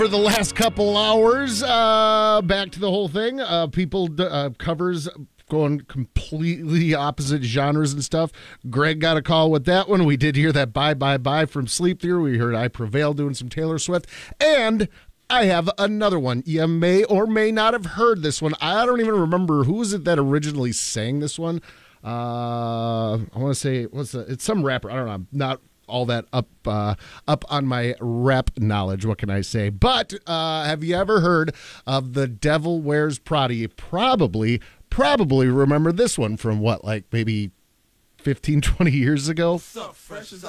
For the last couple hours, back to the whole thing. People covers going completely opposite genres and stuff. Greg got a call with that one. We did hear that Bye Bye Bye from Sleep Theory. We heard I Prevail doing some Taylor Swift. And I have another one. You may or may not have heard this one. I don't even remember who was it that originally sang this one. I want to say it's some rapper. I don't know. I'm not all that up on my rap knowledge. What can I say? But have you ever heard of The Devil Wears Prada? You probably remember this one from what, like maybe 15, 20 years ago? What's up, fresh as